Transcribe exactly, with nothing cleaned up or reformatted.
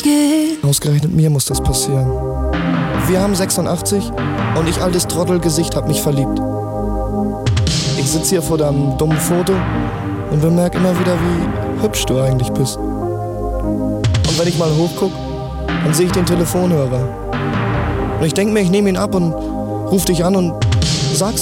gehen. Ausgerechnet mir muss das passieren. Wir haben sechsundachtzig und ich, altes Trottelgesicht, hab mich verliebt. Ich sitz hier vor deinem dummen Foto und bemerk immer wieder, wie hübsch du eigentlich bist. Und wenn ich mal hochguck, dann sehe ich den Telefonhörer. Und ich denk mir, ich nehme ihn ab und ruf dich an und sag's